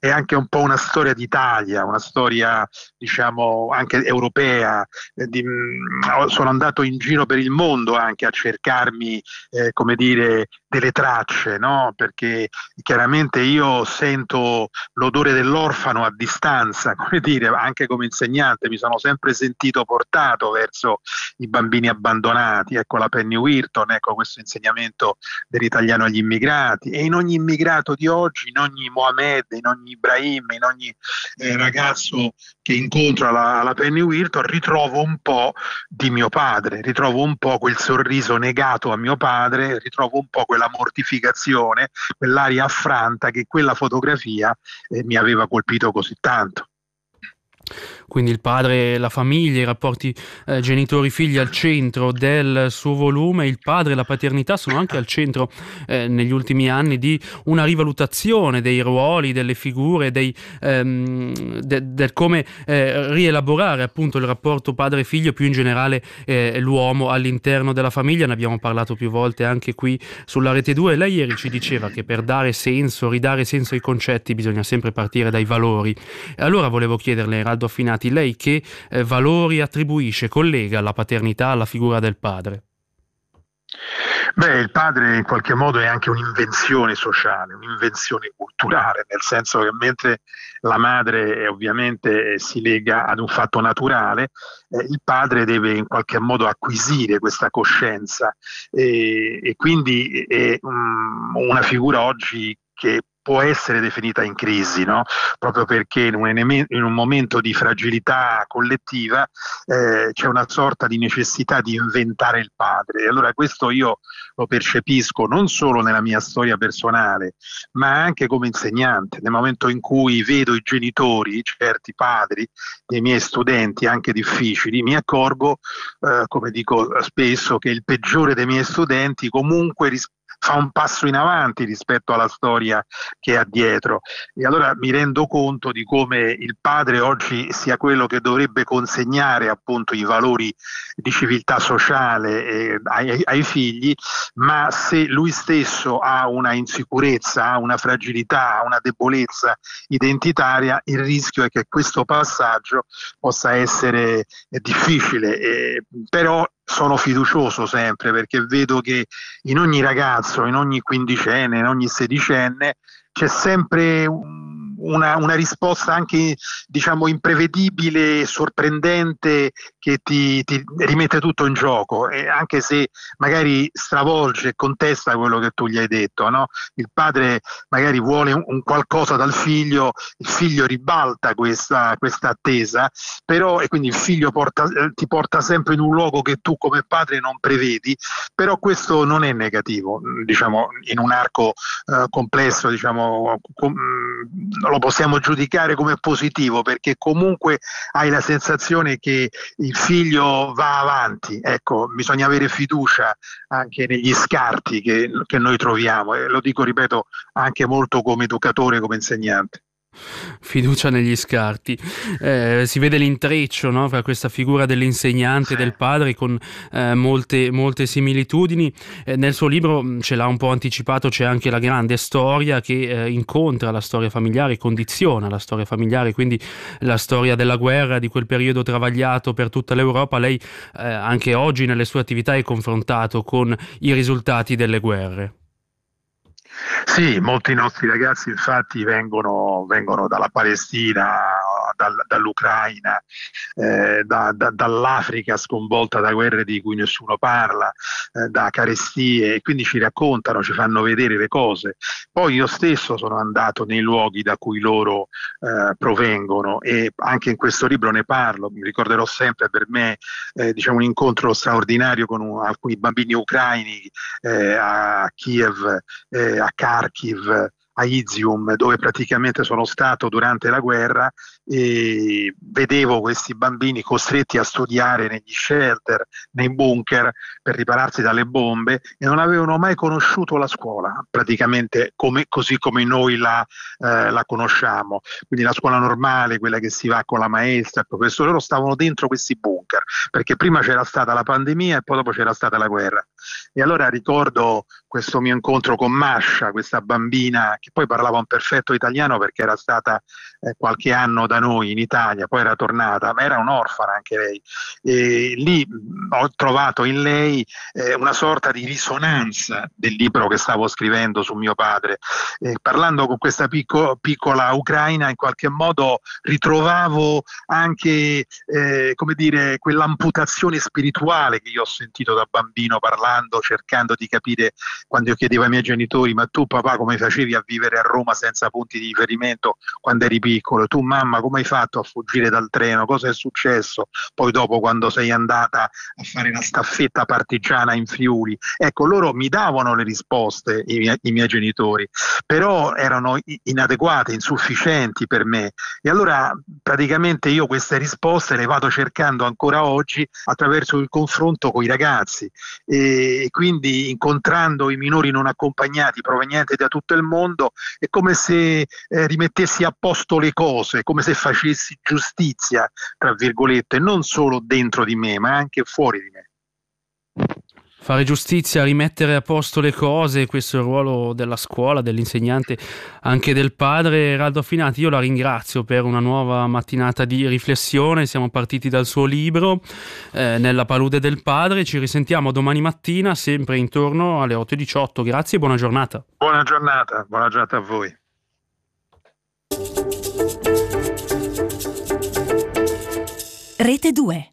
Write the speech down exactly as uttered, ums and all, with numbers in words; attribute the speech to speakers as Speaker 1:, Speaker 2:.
Speaker 1: è anche un po' una storia d'Italia, una storia diciamo anche europea. Eh, di- mh, sono andato in giro per il mondo anche a cercarmi, eh, come dire, delle tracce, no? Perché chiaramente io sento l'odore dell'orfano a distanza, come dire, anche come insegnante mi sono sempre sentito portato verso i bambini abbandonati, ecco la Penny Wirton, ecco questo insegnamento dell'italiano agli immigrati, e in ogni immigrato di oggi, in ogni Mohamed, in ogni Ibrahim, in ogni eh, ragazzo che incontro alla, alla Penny Wirton ritrovo un po' di mio padre, ritrovo un po' quel sorriso negato a mio padre, ritrovo un po' quella mortificazione, quell'aria affranta che quella fotografia eh, mi aveva colpito così tanto.
Speaker 2: Quindi il padre, la famiglia, i rapporti eh, genitori-figli al centro del suo volume, il padre e la paternità sono anche al centro eh, negli ultimi anni di una rivalutazione dei ruoli, delle figure, dei, ehm, de, del come eh, rielaborare appunto il rapporto padre-figlio, più in generale eh, l'uomo all'interno della famiglia. Ne abbiamo parlato più volte anche qui sulla Rete due. Lei ieri ci diceva che per dare senso, ridare senso ai concetti bisogna sempre partire dai valori. E allora volevo chiederle, Eraldo Affinati, lei che eh, valori attribuisce, collega alla paternità alla figura del padre?
Speaker 1: Beh, il padre in qualche modo è anche un'invenzione sociale, un'invenzione culturale, nel senso che mentre la madre eh, ovviamente eh, si lega ad un fatto naturale, eh, il padre deve in qualche modo acquisire questa coscienza e, e quindi è um, una figura oggi che può essere definita in crisi, no? Proprio perché in un, in un momento di fragilità collettiva eh, c'è una sorta di necessità di inventare il padre. E allora questo io lo percepisco non solo nella mia storia personale, ma anche come insegnante. Nel momento in cui vedo i genitori, certi padri dei miei studenti, anche difficili, mi accorgo, eh, come dico spesso, che il peggiore dei miei studenti comunque rispetto fa un passo in avanti rispetto alla storia che ha dietro, e allora mi rendo conto di come il padre oggi sia quello che dovrebbe consegnare appunto i valori di civiltà sociale eh, ai, ai figli, ma se lui stesso ha una insicurezza, ha una fragilità, ha una debolezza identitaria, il rischio è che questo passaggio possa essere eh, difficile, eh, però sono fiducioso sempre perché vedo che in ogni ragazzo, in ogni quindicenne, in ogni sedicenne c'è sempre una, una risposta anche diciamo imprevedibile, sorprendente, che ti, ti rimette tutto in gioco, e anche se magari stravolge e contesta quello che tu gli hai detto, no? Il padre magari vuole un, un qualcosa dal figlio, il figlio ribalta questa, questa attesa, però e quindi il figlio porta, eh, ti porta sempre in un luogo che tu come padre non prevedi, però questo non è negativo, diciamo in un arco eh, complesso, diciamo com, lo possiamo giudicare come positivo, perché comunque hai la sensazione che il figlio va avanti. Ecco, bisogna avere fiducia anche negli scarti che, che noi troviamo, e lo dico, ripeto, anche molto come educatore, come insegnante.
Speaker 2: Fiducia negli scarti. Eh, si vede l'intreccio, no, fra questa figura dell'insegnante e del padre con eh, molte, molte similitudini. Eh, nel suo libro, ce l'ha un po' anticipato, c'è anche la grande storia che eh, incontra la storia familiare, condiziona la storia familiare, quindi la storia della guerra, di quel periodo travagliato per tutta l'Europa. Lei eh, anche oggi nelle sue attività è confrontato con i risultati delle guerre.
Speaker 1: Sì, molti nostri ragazzi infatti vengono, vengono dalla Palestina, dal, dall'Ucraina, eh, da, da, dall'Africa sconvolta da guerre di cui nessuno parla, eh, da carestie, e quindi ci raccontano, ci fanno vedere le cose. Poi io stesso sono andato nei luoghi da cui loro eh, provengono, e anche in questo libro ne parlo. Mi ricorderò sempre per me eh, diciamo un incontro straordinario con un, alcuni bambini ucraini eh, a Kiev, eh, a Kharkiv, a Izium, dove praticamente sono stato durante la guerra, e vedevo questi bambini costretti a studiare negli shelter, nei bunker per ripararsi dalle bombe, e non avevano mai conosciuto la scuola, praticamente come, così come noi la, eh, la conosciamo, quindi la scuola normale, quella che si va con la maestra, il professore. Loro stavano dentro questi bunker, perché prima c'era stata la pandemia e poi dopo c'era stata la guerra. E allora ricordo questo mio incontro con Masha, questa bambina che poi parlava un perfetto italiano perché era stata eh, qualche anno da noi in Italia, poi era tornata, ma era un'orfana anche lei. E lì mh, ho trovato in lei eh, una sorta di risonanza del libro che stavo scrivendo su mio padre. Eh, parlando con questa picco, piccola ucraina, in qualche modo ritrovavo anche eh, come dire, quell'amputazione spirituale che io ho sentito da bambino parlando, cercando di capire quando io chiedevo ai miei genitori: ma tu papà come facevi a vivere a Roma senza punti di riferimento quando eri piccolo? Tu mamma come hai fatto a fuggire dal treno? Cosa è successo poi dopo quando sei andata a fare la staffetta partigiana in Friuli? Ecco, loro mi davano le risposte, i miei, i miei genitori, però erano inadeguate, insufficienti per me, e allora praticamente io queste risposte le vado cercando ancora oggi attraverso il confronto con i ragazzi, e quindi incontrando i minori non accompagnati provenienti da tutto il mondo è come se eh, rimettessi a posto le cose, come se facessi giustizia, tra virgolette, non solo dentro di me ma anche fuori di me.
Speaker 2: Fare giustizia, rimettere a posto le cose, questo è il ruolo della scuola, dell'insegnante, anche del padre. Raldo Affinati, io la ringrazio per una nuova mattinata di riflessione. Siamo partiti dal suo libro, eh, Nella palude del padre. Ci risentiamo domani mattina, sempre intorno alle otto e diciotto. Grazie e buona giornata.
Speaker 1: Buona giornata, buona giornata a voi.
Speaker 3: Rete due.